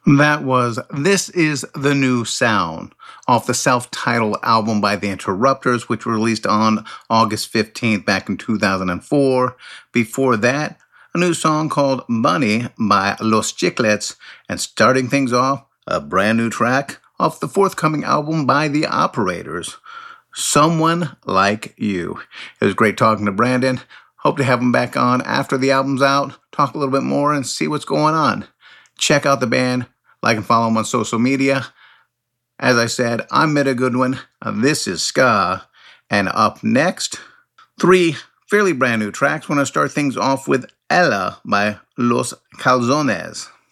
That was This Is the New Sound off the self-titled album by The Interrupters, which was released on August 15th back in 2004. Before that, a new song called Bunny by Los Chiclets, and starting things off, a brand new track off the forthcoming album by The Operators, Someone Like You. It was great talking to Brandon. Hope to have him back on after the album's out, talk a little bit more and see what's going on. Check out the band, like and follow them on social media. As I said, I'm Meta Goodwin. This is Ska. And up next, 3 fairly brand new tracks. We're going to start things off with Ella by Los Calzones.